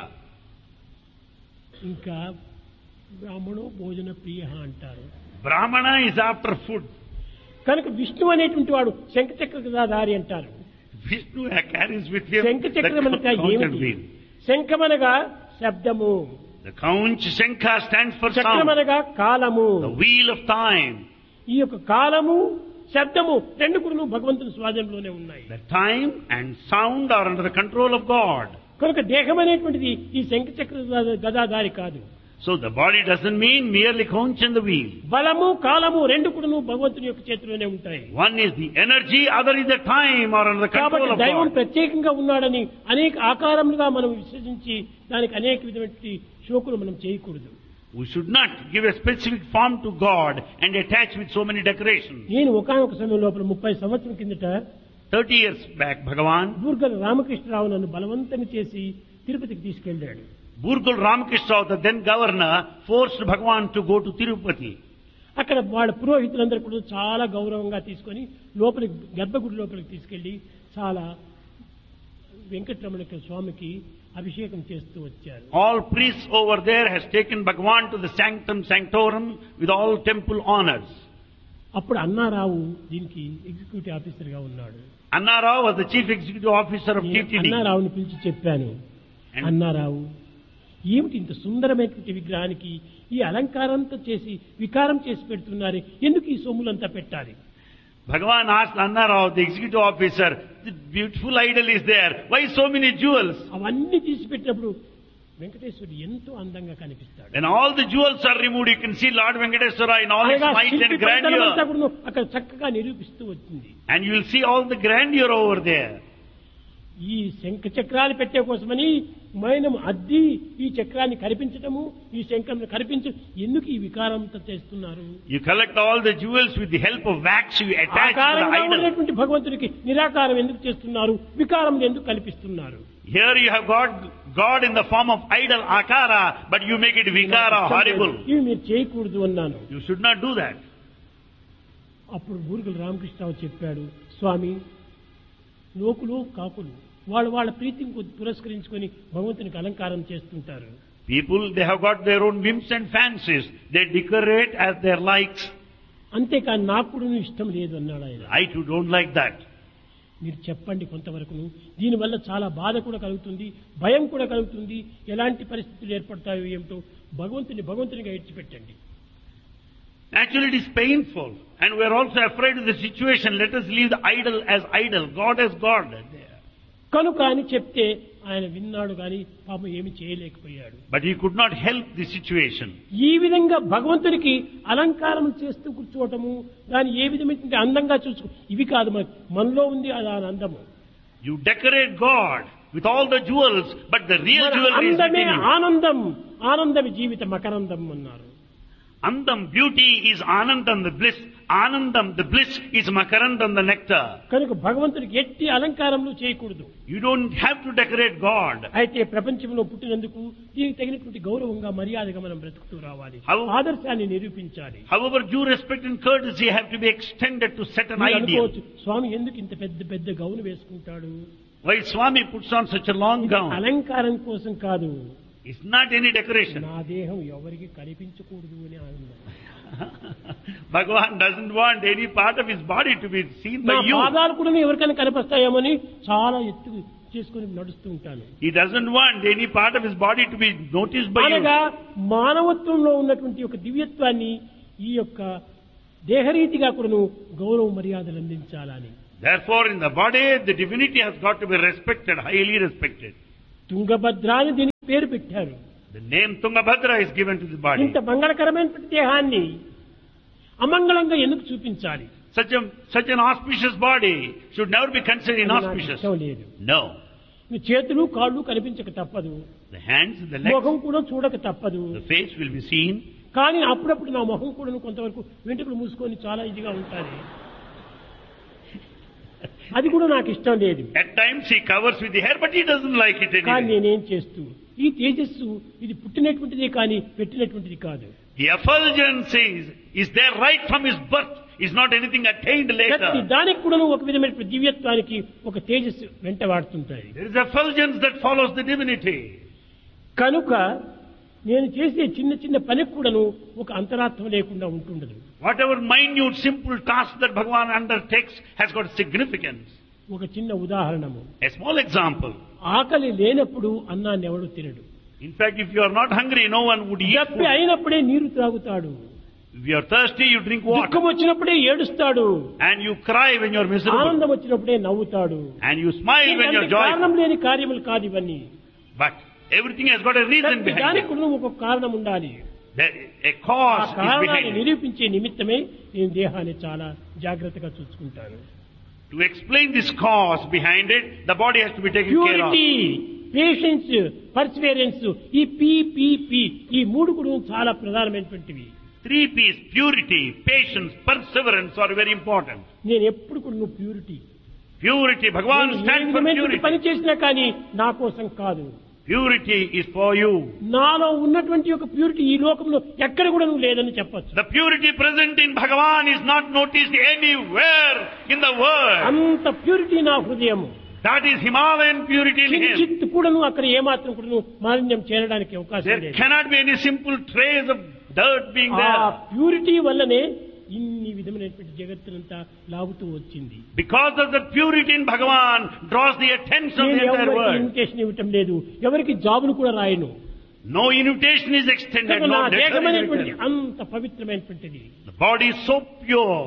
ఇంకా బ్రాహ్మణో భోజన ప్రియ అంటారు. Brahmana is after food. కనుక విష్ణు అనేటువంటి వాడు శంఖచక్ర గదాధారి అంటారు. Vishnu carries with him శంఖచక్రం the అనగా counted ఏమిటి? wheel. శంఖమనగా శబ్దము, The Kaunch Shankha stands for sound. చక్రమనగా కాలము. The wheel of time. ఈ యొక్క కాలము శబ్దము రెండు కూడా భగవంతుని స్వాధీనంలోనే ఉన్నాయి. The time and sound are under the control of God. కనుక దేహం అనేటువంటిది ఈ శంఖచక్ర గదాధారి కాదు. So the body doesn't mean merely conch and the wheel. బలము కాలము రెండు కూడా భగవంతుని యొక్క చేతిలోనే ఉంటాయి. One is the energy, other is the time or under the control కాబట్టి of దైవం God. ప్రత్యేకంగా ఉన్నాడని అనేక ఆకారములుగా మనం విశ్వసించి దానికి అనేక విధమైన శోకులు మనం చేయకూడదు. We should not give a specific form to God and attach with so many decorations. నేను ఒకానొక సమయం లోపల 30 సంవత్సరం కిందట 30 years back, Bhagavan, బూర్గల్ రామకృష్ణరావు నన్ను బలవంతం చేసి తిరుపతికి తీసుకెళ్ళాడు. Burgul Ramakrishna, the then governor, forced Bhagavan to go to Tirupati. అక్కడ వాళ్ళ పురోహితులందరూ కూడా చాలా గౌరవంగా తీసుకొని లోపలికి గర్భగుడి లోపలికి తీసుకెళ్లి చాలా వెంకటరమణ స్వామికి అభిషేకం చేస్తూ వచ్చారు. All priests over there has taken Bhagavan to the sanctum sanctorum with all temple honors. అప్పుడు అన్నారావు దీనికి ఎగ్జిక్యూటివ్ ఆఫీసర్ గా ఉన్నాడు. Anna Rao was the chief executive officer of నేను TTD. అన్నారావుని పిలిచి చెప్పాను, అన్నారావు ఏమిటి ఇంత సుందరమైనటువంటి విగ్రహానికి ఈ అలంకారంతో చేసి వికారం చేసి పెడుతున్నారు, ఎందుకు ఈ సొమ్ములంతా పెట్టాలి? Bhagavan asked Anna Rao, the executive officer, the beautiful idol is there, why so many jewels? అవన్నీ తీసి పెట్టినప్పుడు వెంకటేశ్వరుడు ఎంతో అందంగా కనిపిస్తాడు. When all the jewels are removed, you can see Lord Venkateswara in all his అలాగా might and శిల్పి పద్ధతులంతా grandeur. కూడా అక్కడ చక్కగా నిరూపిస్తూ వచ్చింది. And you will see all the grandeur over there. ఈ శంఖ చక్రాలు పెట్టే కోసమని మైనం అద్ది ఈ చక్రాన్ని కనిపించటము, ఈ శంఖంను కనిపించడం, ఎందుకు ఈ వికారంతో చేస్తున్నారు? You collect all the jewels with the help of wax, you attach to the ఆకారంగా idol. ఉన్నటువంటి భగవంతుడికి నిరాకారం ఎందుకు చేస్తున్నారు? వికారం ఎందుకు కల్పిస్తున్నారు? Here you have got God in the form of idol akara, but you make it vikara, horrible. ఇవి మీరు చేయకూడదు అన్నాను. You should not do that. అప్పుడు బూర్గుల రామకృష్ణరావు చెప్పాడు, స్వామి లోకులు కాకులు వాళ్ళ వాళ్ళ ప్రీతిని పురస్కరించుకొని భగవంతునికి అలంకారం చేస్తుంటారు. People, they have got their own whims and fancies. They decorate as their likes. అంతేకాని నాకు కూడా ఇష్టం లేదు అన్నాడు ఆయన. I too don't like that. మీరు చెప్పండి కొంతవరకును. దీనివల్ల చాలా బాధ కూడా కలుగుతుంది, భయం కూడా కలుగుతుంది. ఎలాంటి పరిస్థితులు ఏర్పడతాయో ఏమిటో భగవంతునిగా ఇచ్చిపెట్టండి. Actually, it is painful, and we are also afraid of the situation. Let us leave the idol as idol, God as God. కనుక అని చెప్తే ఆయన విన్నాడు కానీ పాపం ఏమి చేయలేకపోయాడు. But he could not help the situation. ఈ విధంగా భగవంతునికి అలంకారం చేస్తూ కూర్చోవటము, దాన్ని ఏ విధమైన అందంగా చూసుకో, ఇవి కాదు మనలో ఉంది అది అందము. You decorate God with all the jewels, but the real jewelry is అందమే within you. ఆనందం, ఆనందమే జీవిత మకరందం అన్నారు. Andam, beauty is Anandam, the bliss. Anandam, the bliss is Makarandam, the nectar. కనుక భగవంతుడికి ఎట్టి అలంకారములు చేయకూడదు. You don't have to decorate God. అయితే ప్రపంచంలో పుట్టినందుకు దీనికి తగినటువంటి గౌరవంగా మర్యాదగా మనం బ్రతుకుతూ రావాలి, ఆదర్శాన్ని నిరూపించాలి. However, due respect and courtesy have to be extended to set an ideal. అనుకోవచ్చు, స్వామి ఎందుకు ఇంత పెద్ద పెద్ద గౌను వేసుకుంటాడు? Why Swami puts on such a long gown? అలంకారం కోసం కాదు, It's not any decoration. నా దేహం ఎవరికి కనిపించకూడదు అని ఆనందం. Bhagavan doesn't want any part of his body to be seen by నా you. పాదాలు కూడా ఎవరికైనా కనిపిస్తాయేమని చాలా ఎత్తు చేసుకుని నడుస్తూ ఉంటాను. He doesn't want any part of his body to be noticed by you. అనగా మానవత్వంలో ఉన్నటువంటి ఒక దివ్యత్వాన్ని ఈ యొక్క దేహరీతిగా కూడాను గౌరవ మర్యాదలు అందించాలని. Therefore, in the body, the divinity has got to be respected, highly respected. Tungabhadra అని దీనికి పేరు పెట్టారు. The name Tungabhadra is given to the body. ఇంత మంగళకరమైన దేహాన్ని అమంగళంగా ఎందుకు చూపించాలి? Such an auspicious body should never be considered inauspicious. లేదు. No. చేతులు కాళ్ళు కనిపించక తప్పదు, The hands, the legs, ముఖం కూడా చూడక తప్పదు. the face will be seen. కానీ అప్పుడప్పుడు నా ముఖం కూడా కొంతవరకు వెంట్రుకలు మూసుకొని చాలా ఇదిగా ఉంటుంది. అది కూడా నాకు ఇష్టం లేదు. At times he covers with the hair, but he doesn't like it కానీ anyway. నేనేం చేస్తూ ఈ తేజస్సు ఇది పుట్టినటువంటిది కానీ పెట్టినటువంటిది కాదు. The effulgence is there right from his birth. Is not anything attained ప్రతి later. దానికి కూడా ఒక విధమైన దివ్యత్వానికి ఒక తేజస్సు వెంట వాడుతుంటాయి. There is effulgence that follows the divinity. కనుక నేను చేసే చిన్న చిన్న పనికి కూడాను ఒక అంతరార్థం లేకుండా ఉంటుండదు. Whatever minute, simple task that Bhagavan undertakes has got significance. ఒక చిన్న ఉదాహరణము. A small example. ఆకలి లేనప్పుడు అన్నాన్ని ఎవడు తినడు. In fact, if you are not hungry, no one would eat జప్పి food. అయినప్పుడే నీరు త్రాగుతాడు. If you are thirsty, you drink water. దుఃఖం వచ్చినప్పుడే ఏడుస్తాడు. And you cry when you are miserable. ఆనందం వచ్చినప్పుడే నవ్వుతాడు. And you smile when you are కారణం joyful. లేని కార్యములు కాదు ఇవన్నీ. But everything has got a reason behind దానికి it. కూడా ఒక కారణం ఉండాలి. A cause ఆ is కారణాన్ని behind it. నిరూపించే నిమిత్తమే నేను దేహాన్ని చాలా జాగ్రత్తగా చూసుకుంటాను. To explain this cause behind it, the body has to be taken care of. Purity, patience, perseverance, ఈ పి ఈ మూడు కూడా చాలా ప్రధానమైనటువంటివి. 3 P's, purity, patience, perseverance are very important. నేను ఎప్పుడు కూడా purity. Purity, Bhagavan stands for పని purity. చేసినా కానీ నా కోసం కాదు. Purity is for you. నాలో ఉన్నటువంటి ఒక ప్యూరిటీ ఈ లోకంలో ఎక్కడ కూడా లేదని చెప్పొచ్చు. The purity present in Bhagavan is not noticed anywhere in the world. అంత ప్యూరిటీ నా హృదయం. That is Himalayan purity in him. చిత్తు కూడాను అక్కడ ఏమాత్రం కూడాను మాలిన్యం చేరడానికి అవకాశం There లేదు. cannot be any simple trace of dirt being ఆ there. ప్యూరిటీ వల్లనే ఇన్ని విధమైనటువంటి జగత్తునంతా లాగుతూ వచ్చింది. Because of the purity in Bhagavan draws the attention of నేను the entire ఎవరికి world. ఇన్విటేషన్ ఇవ్వటం లేదు, ఎవరికి జాబులు కూడా రాయను. No invitation is extended. కనుక నా No letter is దేహమైనటువంటి written. అంత పవిత్రమైనటువంటిది. The body is so pure.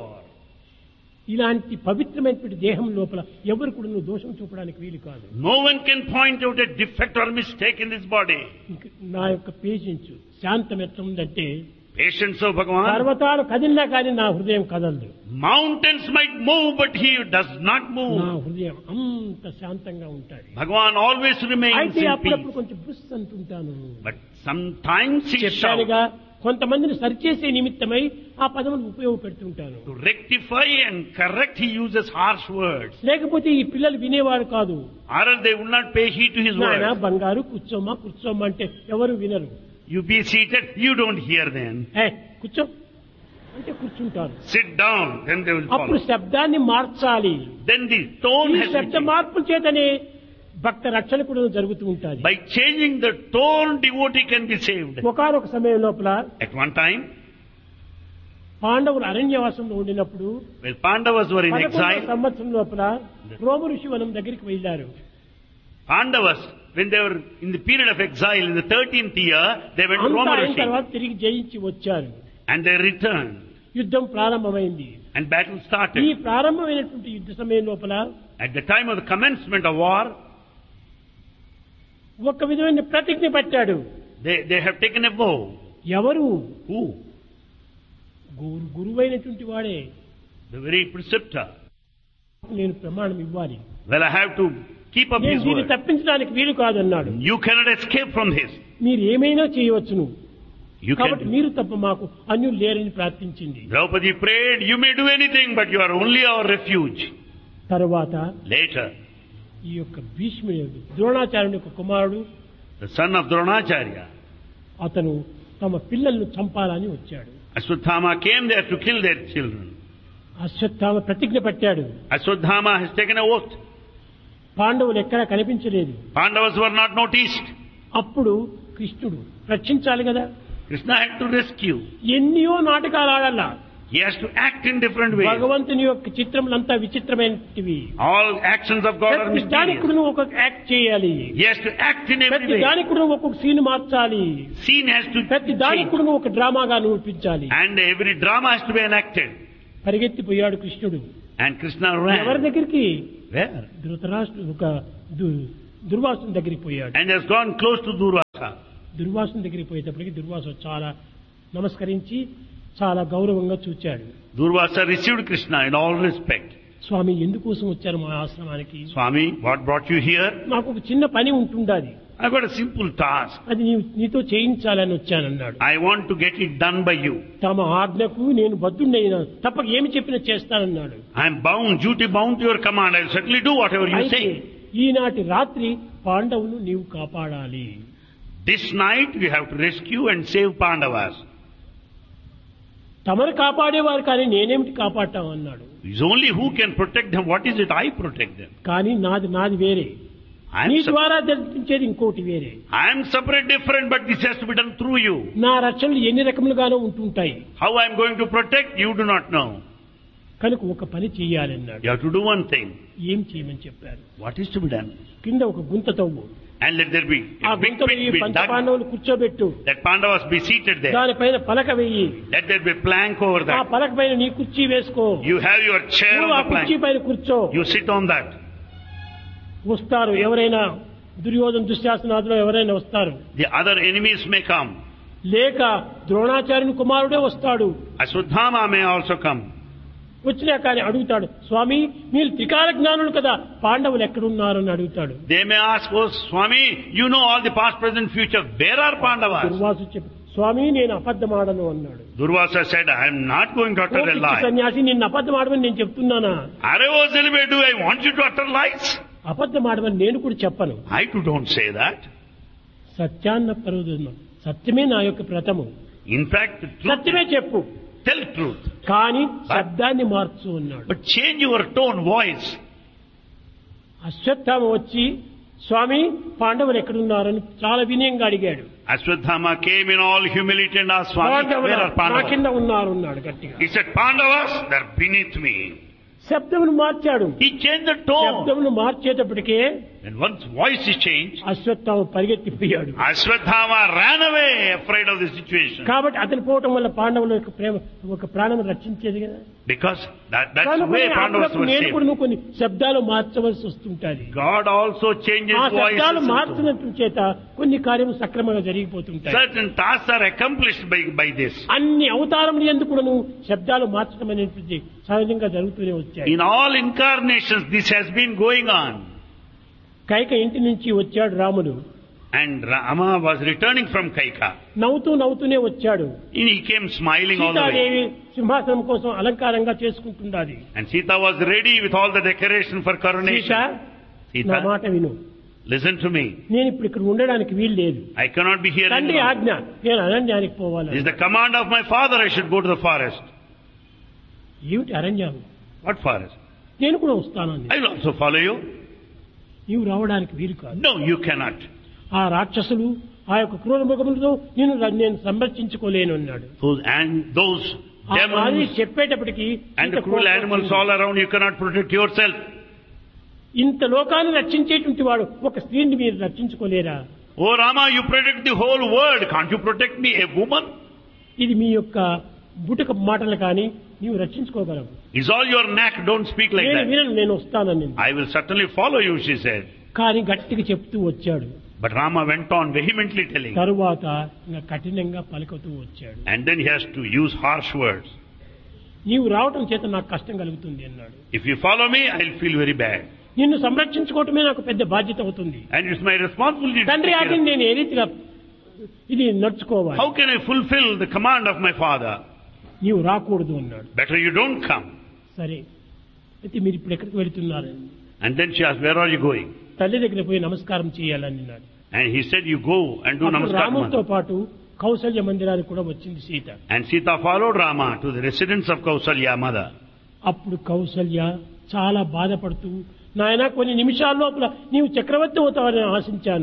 ఇలాంటి పవిత్రమైనటువంటి దేహం లోపల ఎవరు కూడా నువ్వు దోషం చూపడానికి వీలు కాదు. No one can point out a defect or mistake in this body. నా యొక్క పేషెన్స్ శాంతం ఎట్లా ఉందంటే Patience of Bhagavan. పర్వతాలు కదిలినా కానీ నా హృదయం కదలదు. Mountains might move, but he does not నా move. హృదయం అంత శాంతంగా ఉంటుంది. Bhagavan always remains అయితే in అప్పుడప్పుడు peace. కొంచెం బుస్ అంటుంటాను. But sometimes he shouts. చెప్పానుగా కొంతమందిని సరిచేసే నిమిత్తమై ఆ పదములు ఉపయోగపెడుతుంటాను. To rectify and correct, he uses harsh words. లేకపోతే ఈ పిల్లలు వినేవారు కాదు. Or else they will not pay heed to his నాయనా words. బంగారు కూర్చోమ్మా కూర్చోమ్మా అంటే ఎవరు వినరు. You be seated, you don't hear them. కూర్చో అంటే కూర్చుంటారు. Sit down, then they will అప్పుడు follow. శబ్దాన్ని మార్చాలి. Then the tone ఈ has to శబ్ద change. మార్పుల చేతనే భక్త రక్షణ కూడా జరుగుతూ ఉంటుంది. By changing the tone, devotee can be saved. ఒకానొక సమయం లోపల At one time, పాండవులు అరణ్యవాసంలో ఉండినప్పుడు when Pandavas were in 11వ exile, సంవత్సరం లోపల రోమ ఋషి వనం దగ్గరికి వెళ్ళారు. Pandavas, when they were in the period of exile in the 13th year, they went to అంతా Roma అయిన Rishi తర్వాత తిరిగి జయించి వచ్చారు. and they returned యుద్ధం ప్రారంభమైంది. and battle ఈ started. ప్రారంభమైనటువంటి యుద్ధ సమయం లోపల At the time of the commencement of war, ఒక విధమైన ప్రతిజ్ఞ పట్టాడు. they have taken a vow. ఎవరు? Who? గురువైనటువంటి వాడే. The very preceptor. నేను ప్రమాణం ఇవ్వాలి. Well, I have to keep up నేను his దీన్ని word. తప్పించడానికి వీలు కాదన్నాడు. You cannot escape from this. మీరు ఏమైనా చేయవచ్చును, You కాబట్టి can. మీరు తప్ప మాకు అన్యులు లేరని ప్రార్థించింది. Draupadi prayed, you may do anything, but you are only our refuge. తరువాత Later, ఈ యొక్క భీష్ముడు ద్రోణాచార్యుని యొక్క కుమారుడు the son of Dronacharya, అతను తమ పిల్లలను చంపాలని వచ్చాడు. Ashwatthama came there to kill their children. Ashwatthama ప్రతిజ్ఞ పట్టాడు. Ashwatthama has taken an oath. పాండవులు ఎక్కడా కనిపించలేదు. Pandavas were not noticed. అప్పుడు కృష్ణుడు రక్షించాలి కదా. Krishna had to rescue. ఎన్నో నాటకాలు ఆడాలా. He has to act in different ways. భగవంతుని యొక్క చిత్రములంతా విచిత్రమైనవి. All actions of God are ప్రతి mysterious. దానికి నువ్వు ఒక యాక్ట్ చేయాలి. He has to act in every ప్రతి way. దానికి కూడా ఒక్కొక్క సీన్ మార్చాలి. Scene has to ప్రతి దానికి change. కూడా ఒక డ్రామాగా నిరూపించాలి. And every drama has to be enacted. పరిగెత్తిపోయాడు కృష్ణుడు. And Krishna ఎవరి ran. దగ్గరికి? Where? ధృతరాష్ట్రుడు ఒక దుర్వాసుని దగ్గరికి పోయాడు. And has gone close to Durvasa. దుర్వాసుని దగ్గరికి పోయేటప్పటికి దుర్వాసు చాలా నమస్కరించి చాలా గౌరవంగా చూచాడు. Durvasa received Krishna in all respect. స్వామి ఎందుకోసం వచ్చారు మా ఆశ్రమానికి? Swami, what brought you here? నాకు ఒక చిన్న పని ఉంటుండాది. I've got a simple task. అది నీతో చేయించాలని వచ్చానన్నాడు. I want to get it done by you. తమ ఆజ్ఞకు నేను బద్ధుడైనా తప్పక ఏమి చెప్పినా చేస్తానన్నాడు. I am bound, duty bound to your command. I will certainly do whatever you అయితే say. ఈనాటి రాత్రి పాండవులు నీవు కాపాడాలి. This night you have to rescue and save Pandavas. తమను కాపాడేవారు కానీ నేనేమిటి కాపాడతాం అన్నాడు. It's only who can protect them. What is it? I protect them. కానీ నాది వేరే, నీ ద్వారా జరిపించేది ఇంకోటి వేరే. I am separate, different, but this has to be done through you. నా రక్షణలు ఎన్ని రకములుగానో ఉంటుంటాయి. How I am going to protect, you do not know. కనుక ఒక పని చెయ్యాలన్నాడు. You have to do one thing. ఏం చేయమని చెప్పారు? What is to be done? కింద ఒక గుంత తవ్వు. And let there be ఆ a big గుంతలో pit ఈ be dug. పంచపాండవులు కూర్చోబెట్టు. Let Pandavas be seated there. దానిపైన పలక వెయ్యి. Let there be a plank over ఆ that. పలక పైన నీ కుర్చీ వేసుకో. You have your chair నువ్వు on ఆ the కుర్చీ plank. పైన కూర్చో. You sit on that. వస్తారు ఎవరైనా, దుర్యోధన దుశ్శాసనాదులు ఎవరైనా వస్తారు. The other enemies may come. లేక ద్రోణాచార్యుని కుమారుడే వస్తాడు. Ashwadhama may also come. వచ్చినా కానీ అడుగుతాడు, స్వామి మీరు త్రికాల జ్ఞానులు కదా, పాండవులు ఎక్కడున్నారు అని అడుగుతాడు. They may ask, oh Swami, you know all the past, present, future. Where are Pandavas? Durvasu చెప్పి, స్వామి నేను అబద్ధమాడను అన్నాడు. Durvasa said, I am not going to utter a lie. సన్యాసి నిన్ను అబద్ధమాడమని నేను చెప్తున్నానా? Aravosilbe, do I want you to utter lies? అబద్ధమాడమని నేను కూడా చెప్పను. I too don't say that. సత్యాన్న పరుదును, సత్యమే నా యొక్క ప్రథము. In fact, the truth, సత్యమే చెప్పు, tell truth. కానీ శబ్దాన్ని మార్చు అన్నాడు. But change your tone, voice. Ashwatthama వచ్చి, స్వామి పాండవులు ఎక్కడున్నారని చాలా వినయంగా అడిగాడు. Ashwadhama came in all humility and asked, Swami, పాండవులు where are నా కింద Pandavas? ఉన్నారు అన్నాడు గట్టిగా. He said, Pandavas, they're beneath me. శబ్దమును మార్చాడు. He changed the tone. శబ్దమును మార్చేటప్పటికే And once voice is changed, Ashwatthama పరిగెత్తిపోయాడు. Ashwadhama ran away, afraid of the situation. కాబట్టి అతను పోవటం వల్ల పాండవుల యొక్క ప్రేమ ఒక ప్రాణం రక్షించేది కదా. Because that's the కనుక way Pandavas అప్పుడప్పుడు were నేను కూడా saved. కొన్ని శబ్దాలు మార్చవలసి వస్తుంటాది. God also changes ఆ శబ్దాలు voices. మార్చినట్టు చేత కొన్ని కార్యము సక్రమంగా జరిగిపోతుంటాయి. Certain tasks are accomplished by this. అన్ని అవతారములు ఎందుకు కూడాను శబ్దాలు మార్చడం అనేటువంటి సహజంగా జరుగుతూనే వచ్చాయి. In all incarnations, this has been going on. Kaika ఇంటి నుంచి వచ్చాడు రాముడు. And Rama was returning from Kaika. నవ్వుతూనే వచ్చాడు. And he came smiling all the way. Sitadevi సింహాసనం కోసం అలంకారంగా చేసుకుంటున్నది. And Sita was ready with all the decoration for Sita, coronation. నా Sita, మాట విను. listen to me. నేను ఇప్పుడు ఇక్కడ ఉండడానికి వీలు లేదు. I cannot be here తండ్రి anymore. ఆజ్ఞ, నేను అరణ్యానికి పోవాలి. It is the command of my father I should go to the forest. ఏమిటి అరణ్యం? What forest? నేను కూడా వస్తానండి. I will also follow you. నీవు రావడానికి వీలు కాదు. No, you cannot. ఆ రాక్షసులు ఆ యొక్క క్రూర మృగములతో నేను సంరక్షించుకోలేను అన్నాడు. Those ఆ మాదిరి demons చెప్పేటప్పటికి and the cruel animals all around, you cannot protect yourself. ఇంత లోకాన్ని రక్షించేటువంటి వాడు ఒక స్త్రీని మీరు రక్షించుకోలేరా? Oh Rama, you protect the whole world. Can't you protect me, a woman? ఇది మీ యొక్క బుటక మాటలు కానీ నీవు రక్షించుకోగలవు. Is all your knack? Don't speak like నేను that. వినను, నేను వస్తానని. I will certainly follow you, she said. కానీ గట్టిగా చెప్తూ వచ్చాడు. But Rama went on vehemently telling. తరువాత ఇంకా కఠినంగా పలుకుతూ వచ్చాడు. And then he has to use harsh words. నీవు రావటం చేత నాకు కష్టం కలుగుతుంది అన్నాడు. If you follow me, I'll feel very bad. నిన్ను సంరక్షించుకోవటమే నాకు పెద్ద బాధ్యత అవుతుంది. And it's my responsibility to తండ్రి take care ఆజ్ఞని of. నేను ఏ రీతిగా ఇది నడుచుకోవాలి? How can I fulfill the command of my father? నీవు రాకూడదు అన్నాడు. Better you don't come. సరే, అయితే మీరు ఇప్పుడు ఎక్కడికి వెళుతున్నారని. And then she asked, where are you going? తల్లి దగ్గర పోయి నమస్కారం చేయాలని అన్నాడు. And he said, you go and do అప్పుడు namaskar. రాముడితో Mother. పాటు కౌసల్య మందిరానికి కూడా వచ్చింది Sita. And Sita followed Rama to the residence of Kausalya mother. అప్పుడు కౌసల్య చాలా బాధపడుతూ, నాయనా కొన్ని నిమిషాల లోపల నీవు చక్రవర్తి అవుతావని ఆశించాను,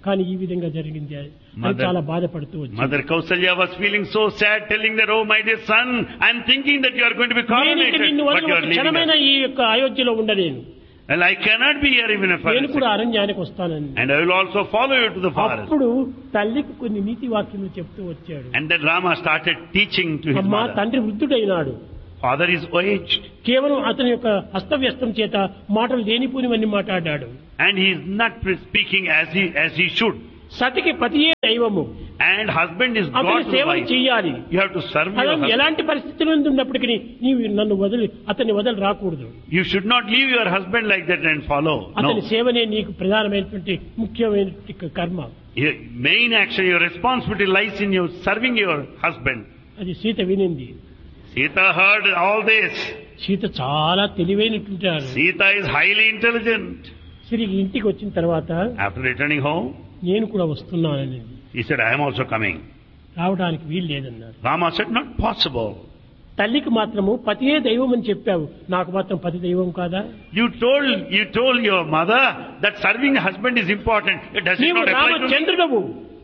కానీ ఈ విధంగా జరిగింది అని చాలా బాధపడుతూ వచ్చింది. Mother Kausalya was feeling so sad, telling that, oh my dear son, I am thinking that you are going to be coronated, but you are leaving క్షణమైన us. ఈ యొక్క అయోధ్యలో ఉండలేను, And I cannot be here even for నేను a కూడా second. అరణ్యానికి వస్తానని. And I will also follow you to the forest. అప్పుడు తల్లికి కొన్ని నీతి వాక్యములు చెప్తూ వచ్చాడు. And then Rama started teaching to his అమ్మా, mother. తండ్రి వృద్ధుడైనాడు, Father is aged, కేవలం అతని యొక్క హస్తవ్యస్తం చేత మాటలు లేనిపోనివన్నీ మాట్లాడాడు. and he is not speaking as he should. సతికి పతియే దైవము, And husband is అతని God to the సేవలు wife. చెయ్యాలి. You have to serve your అలా husband. ఎలాంటి పరిస్థితులు ఉన్నప్పటికీ నీవు నన్ను అతన్ని వదిలి రాకూడదు. You should not leave your husband like that and follow. అతని No. సేవనే నీకు ప్రధానమైనటువంటి ముఖ్యమైనటువంటి కర్మ. Your main action, your responsibility lies in you serving your husband. అది Sita వినింది. Sita heard all this. Sita చాలా తెలివైనటువంటి వారు. Sita is highly intelligent. తిరిగి ఇంటికి వచ్చిన తర్వాత After returning home, నేను కూడా వస్తున్నానని. he said, I am also coming. రావడానికి వీలు లేదన్నాడు. Rama said, not possible. తల్లికి మాత్రము పతియే దైవం అని చెప్పావు, నాకు మాత్రం పతి దైవం కాదా? You told your mother that serving a husband is important. Does it నీవు not apply to me? రామచంద్రుడవు,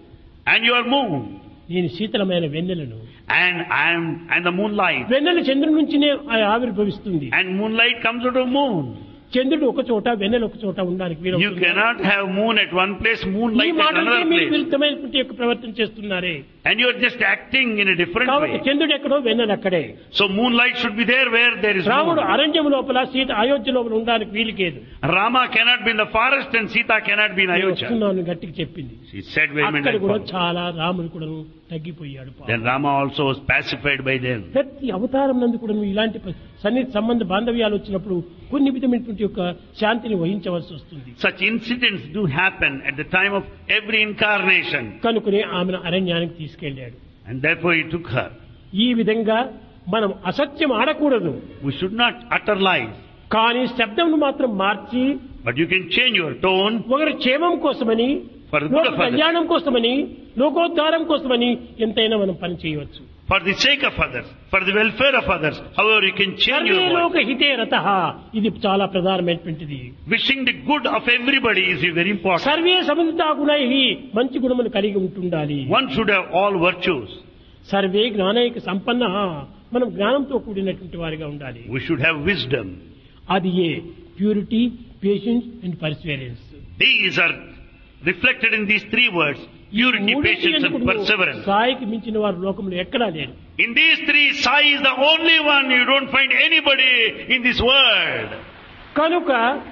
And you are moon. నేను శీతలమైన వెన్నెలను. And I am the moonlight. వెన్నెల చంద్రుడి నుంచినే ఆవిర్భవిస్తుంది. And moonlight comes out of moon. చంద్రుడు ఒక చోట, వెన్నెల ఒక చోట ఉండడానికి You వీలు. cannot have moon at one place, ఈ moonlight at మాటలకే another మీరు place. విరుద్ధమైనటువంటి యొక్క ప్రవర్తన చేస్తున్నారే. And you are just acting in a different కాబట్టి way. చంద్రుడు ఎక్కడో వెన్నెల అక్కడే. So moonlight should be there where there is రాముడు moon. అరణ్యం లోపల, సీత అయోధ్య లోపల ఉండడానికి వీలుకేదు. Rama cannot be in the forest and Sita cannot be in నేను Ayodhya. వస్తున్నాను గట్టిగా చెప్పింది. She said vehemently. అక్కడ కూడా చాలా రాముడు కూడా తగ్గిపోయాడు. Then Rama also was pacified by them. ప్రతి అవతారం నందు కూడా ఇలాంటి సన్నిహిత సంబంధ బాంధవ్యాలు వచ్చినప్పుడు కొన్ని విధమైనటువంటి యొక్క శాంతిని వహించవలసి వస్తుంది. Such incidents do happen at the time of every incarnation. కనుకనే ఆమెను అరణ్యానికి తీసుకెళ్లాడు. And therefore he took her. ఈ విధంగా మనం అసత్యం ఆడకూడదు, We should not utter lies. కానీ శబ్దంను మాత్రం మార్చి But you can change your tone ఒకరి క్షేమం కోసమని, for the good లోక of others. కళ్యాణం కోసమని, లోకోద్ధారం కోసమని ఎంతైనా మనం పని చేయవచ్చు. For the sake of others. For the welfare of others. However, you can change your survey లోక voice. హితే రతః, ఇది చాలా ప్రధానమైనటువంటిది. Wishing the good of everybody is very important. Survey Samantha గుణైః, మంచి గుణములు కలిగి ఉంటుండాలి. One should have all virtues. Survey జ్ఞానైక సంపన్నః, మనం జ్ఞానంతో కూడినటువంటి వారిగా ఉండాలి. We should have wisdom. అది ఏ purity, patience and Perseverance. These are reflected in these three words. Purity, patience and perseverance. సాయికి మించిన వారు లోకంలో ఎక్కడా లేరు. In these three, Sai is the only one. You don't find anybody in this world. కనుక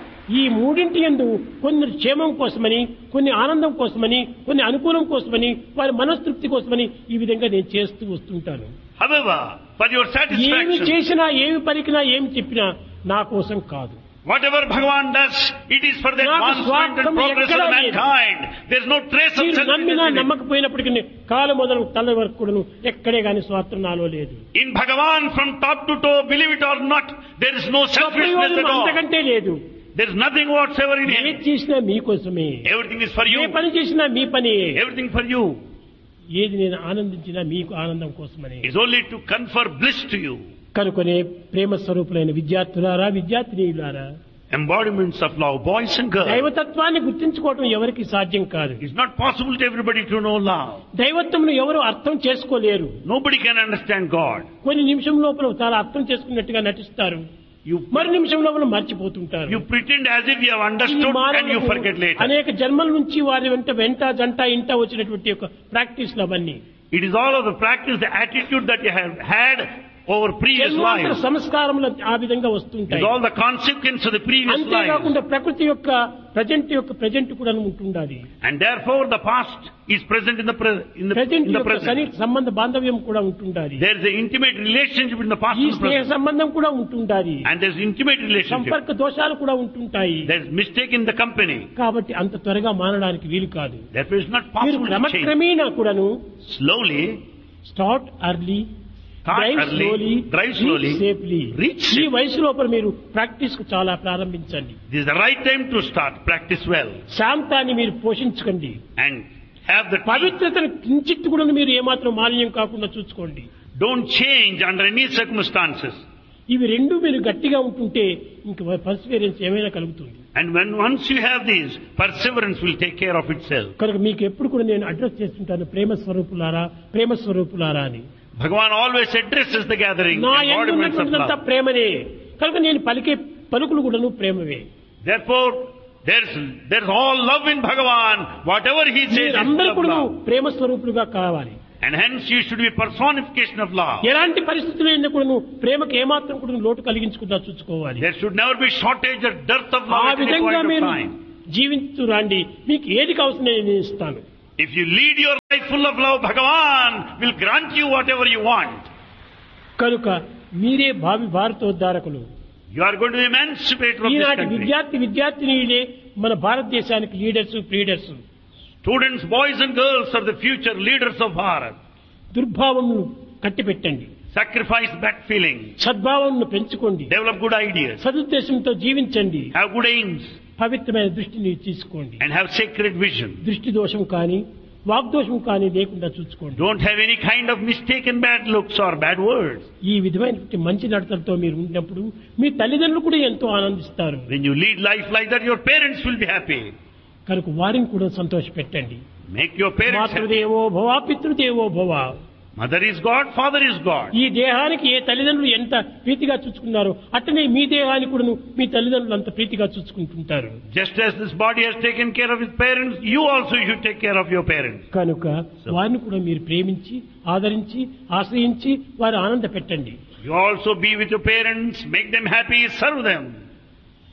ఈ మూడింటి యందు కొన్ని క్షేమం కోసమని, కొన్ని ఆనందం కోసమని, కొన్ని అనుకూలం కోసమని, వారి మనస్తృప్తి కోసమని ఈ విధంగా నేను చేస్తూ వస్తుంటాను. However, for your ఏమి satisfaction, చేసినా, ఏమి పలికినా, ఏమి చెప్పినా నా కోసం కాదు. whatever Bhagavan does, it is for the నాకు advancement and స్వార్థం progress of ఎక్కడా లేదు. mankind. There is no trace of మీరు నమ్మినా selfishness in it. నమ్మకపోయినప్పటికీ కాలు మొదలు తల వరకు కూడాను ఎక్కడే గాని స్వార్థం నాలో లేదు. In Bhagavan, from top to toe, believe it or not, there is no selfishness స్వప్రయోజనం at all. అంతకంటే లేదు. There is nothing whatsoever in ఏది it. చేసినా మీకోసమే, Everything is for A you. పని చేసినా మీ పని, Everything for you. ఏది నేను ఆనందించినా మీకు ఆనందం కోసమని. It's only to confer bliss to you. కనుకొనే ప్రేమ స్వరూపులైన విద్యార్థులారా, విద్యార్థినీయులారా, Embodiments of love, boys and girls. దైవతత్వాన్ని గుర్తించుకోవటం ఎవరికి సాధ్యం కాదు. It's not possible to everybody to know love. దైవత్వమును ఎవరు అర్థం చేసుకోలేరు. Nobody can understand God. కొన్ని నిమిషం లోపల చాలా అర్థం చేసుకున్నట్టుగా నటిస్తారు, You మరి నిమిషం లోపల మర్చిపోతుంటారు. pretend as if you have ఈ understood and you మానవులకు forget later. అనేక జన్మల నుంచి వారి వెంట జంట ఇంట వచ్చినటువంటి యొక్క ప్రాక్టీస్లు అవన్నీ It is all of the practice, the attitude that you have had over previous జన్మాంతర lives. సంస్కారములు ఆ విధంగా It వస్తుంటాయి. is all the consequence of the previous lives. అంతేకాకుండా ప్రకృతి యొక్క ప్రజెంట్ కూడా ఉంటుండాలి. And therefore the past is present in the present in the యొక్క present. సన్నిహిత సంబంధ బాంధవ్యం కూడా ఉంటుండాలి. There is an intimate relationship in the past ఈ and the స్నేహ present. సంబంధం కూడా ఉంటుండాలి. And there is intimate relationship. సంపర్క దోషాలు కూడా ఉంటుంటాయి. There is mistake in the company. కాబట్టి అంత త్వరగా మానడానికి వీలు కాదు. Therefore it's not మీరు possible to change. క్రమక్రమేణా కూడాను Slowly, start early, Start drive early, slowly, drive slowly, safely. reach ఈ safely. వయసు లోపల మీరు ప్రాక్టీస్ కు చాలా ప్రారంభించండి. this is the right time to start. Practice well. శాంతాన్ని మీరు పోషించకండి. And have the peace. పవిత్రతను కించిత్ కూడా మీరు ఏమాత్రం మాలిన్యం కాకుండా చూసుకోండి. Don't change under any circumstances. ఇవి రెండు మీరు గట్టిగా ఉంటుంటే ఇంక పర్సివేరెన్స్ ఏమైనా కలుగుతుంది. And when once you have this, perseverance will take care of itself. కనుక మీకు ఎప్పుడు కూడా నేను అడ్రస్ చేస్తుంటాను, ప్రేమ స్వరూపులారా, ప్రేమ స్వరూపులారా అని. Bhagavan always addresses the gathering, నా embodiments of ఎందున్నటువంటిదంతా love. ప్రేమనే. కనుక నేను పలికే పలుకులు కూడాను ప్రేమవే. Therefore, there's all love in Bhagavan. Whatever he says is అందరూ కూడా love. ప్రేమ స్వరూపులుగా కావాలి. And hence you should be personification of love. ఎలాంటి పరిస్థితుల్లో కూడా ప్రేమకు ఏమాత్రం కూడా లోటు కలిగించకుండా చూసుకోవాలి. There should never be shortage or dearth of love ఆ at any విధంగా point of మీరు time. జీవించు రండి. మీకు ఏది కావాల్సిన నేను ఇస్తాను. If you lead your life full of love, Bhagavan will grant you whatever you want. కనుక మీరే భావి భారతోద్ధారకులు. You are going to emancipate from this ఈనాటి country. విద్యార్థినీలే మన భారతదేశానికి leaders, pleaders. Students, boys and girls are the future leaders of Bharat. దుర్భావమును కట్టిపెట్టండి. Sacrifice bad feelings. సద్భావమును పెంచుకోండి. Develop good ideas. సదుద్దేశంతో జీవించండి. Have good aims. పవిత్రమైన దృష్టిని తీసుకోండి. And have sacred vision. దృష్టి దోషం కానీ వాగ్దోషం కానీ లేకుండా చూసుకోండి. Don't have any kind of mistaken bad looks or bad words. ఈ విధమైన మంచి నడతలతో మీరు ఉన్నప్పుడు మీ తల్లిదండ్రులు కూడా ఎంతో ఆనందిస్తారు. When you lead life like that, your parents will be happy. కనుక వారిని కూడా సంతోషపెట్టండి. Make your parents happy. మాతృదేవో భవ, పితృదేవో భవ. Mother is God, father is God. ఈ దేహానికి ఏ తల్లిదండ్రులు ఎంత ప్రీతిగా చూసుకున్నారో అట్టనే మీ దేహానికి కూడా మీ తల్లిదండ్రులు అంత ప్రీతిగా చూసుకుంటుంటారు. Just as this body has taken care of its parents, you also should take care of your parents. కనుక వారిని కూడా మీరు ప్రేమించి, ఆదరించి, ఆశ్రయించి వారు ఆనంద పెట్టండి. You also be with your parents, make them happy, serve them.